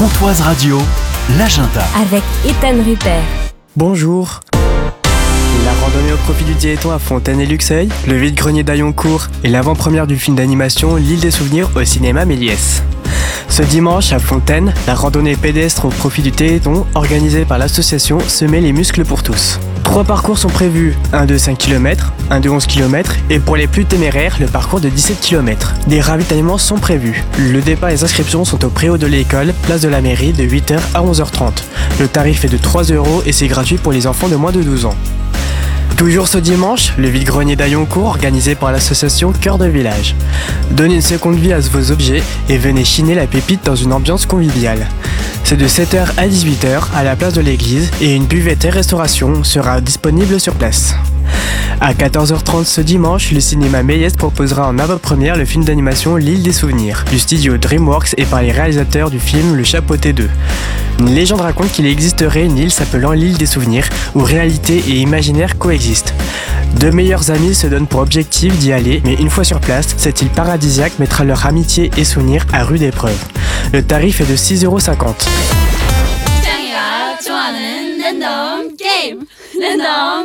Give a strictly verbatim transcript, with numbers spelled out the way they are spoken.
Pontoise Radio, l'agenda. Avec Ethan Rupert. Bonjour. La randonnée au profit du Diéton à Fontaine et Luxeuil, le vide-grenier d'Ailloncourt et l'avant-première du film d'animation L'île des souvenirs au cinéma Méliès. Ce dimanche à Fontaine, la randonnée pédestre au profit du Téléthon organisée par l'association Semer les muscles pour tous. Trois parcours sont prévus, un de cinq kilomètres, un de onze kilomètres et pour les plus téméraires, le parcours de dix-sept kilomètres. Des ravitaillements sont prévus. Le départ et les inscriptions sont au préau de l'école, place de la mairie, de huit heures à onze heures trente. Le tarif est de trois euros et c'est gratuit pour les enfants de moins de douze ans. Toujours ce dimanche, le vide-grenier d'Ailloncourt organisé par l'association Cœur de Village. Donnez une seconde vie à vos objets et venez chiner la pépite dans une ambiance conviviale. C'est de sept heures à dix-huit heures à la place de l'église et une buvette et restauration sera disponible sur place. À quatorze heures trente ce dimanche, le cinéma Méliès proposera en avant-première le film d'animation L'île des souvenirs, du studio DreamWorks et par les réalisateurs du film Le Chapeauté deux. Une légende raconte qu'il existerait une île s'appelant l'île des souvenirs, où réalité et imaginaire coexistent. Deux meilleurs amis se donnent pour objectif d'y aller, mais une fois sur place, cette île paradisiaque mettra leur amitié et souvenirs à rude épreuve. Le tarif est de six euros cinquante.